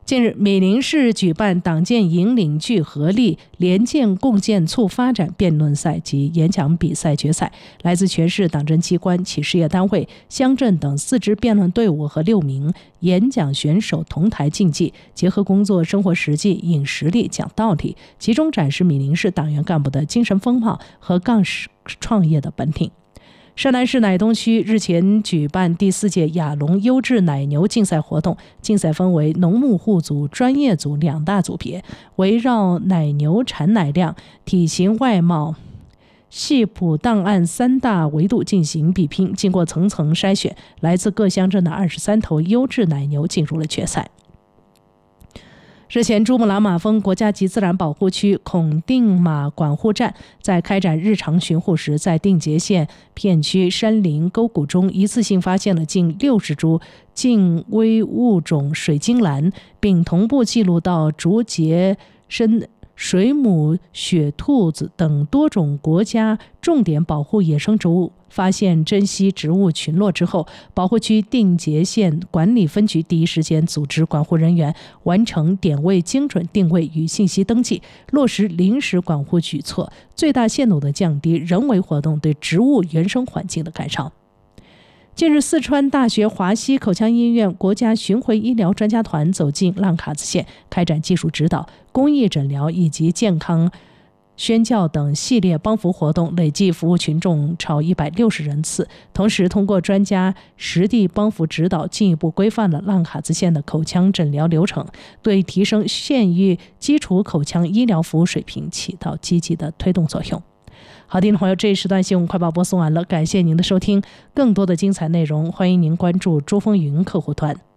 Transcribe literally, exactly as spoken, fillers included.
近日，米林市举办党建引领聚合力联建共建促发展辩论赛及演讲比赛决赛，来自全市党政机关、企事业单位、乡镇等四支辩论队伍和六名演讲选手同台竞技，结合工作生活实际，引实力讲道理，集中展示米林市党员干部的精神风貌和杠杆创业的本领。山南市乃东区日前举办第四届亚龙优质奶牛竞赛活动，竞赛分为农牧户组、专业组两大组别，围绕奶牛产奶量、体型、外貌、系谱档案三大维度进行比拼。经过层层筛选，来自各乡镇的二十三头优质奶牛进入了决赛。日前，珠穆朗玛峰国家级自然保护区孔定马管护站在开展日常巡护时，在定结县片区山林沟谷中一次性发现了近六十株近危物种水晶兰，并同步记录到竹节参、水母、雪兔子等多种国家重点保护野生植物发现珍稀植物群落之后，保护区定结县管理分局第一时间组织管护人员完成点位精准定位与信息登记，落实临时管护举措，最大限度地降低人为活动对植物原生环境的干扰。近日，四川大学华西口腔医院国家巡回医疗专家团走进浪卡子县，开展技术指导、公益诊疗以及健康宣教等系列帮扶活动，累计服务群众超一百六十人次。同时，通过专家实地帮扶指导，进一步规范了浪卡子县的口腔诊疗流程，对提升县域基础口腔医疗服务水平起到积极的推动作用。好，听众朋友，这一时段新闻快报播送完了，感谢您的收听。更多的精彩内容，欢迎您关注珠峰语音客户端。